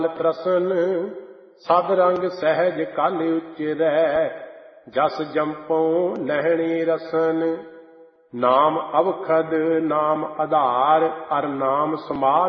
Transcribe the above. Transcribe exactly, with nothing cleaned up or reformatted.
ਪ੍ਰਸਨ ਸਦ ਰੰਗ ਸਹਿਜ ਕਲ ਉਚਰੈ ਜਸ ਜੰਪਉ ਲਹਿਣੀ ਰਸਨ ਨਾਮ ਅਵਖਦ ਨਾਮ ਆਧਾਰ ਅਰ ਨਾਮ ਸਮਾਧ